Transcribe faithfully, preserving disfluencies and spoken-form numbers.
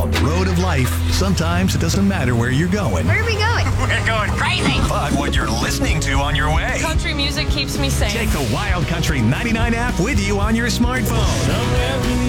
On the road of life, sometimes it doesn't matter where you're going. Where are we going? We're going crazy. But what you're listening to on your way. Country music keeps me sane. Take the Wild Country ninety-nine app with you on your smartphone.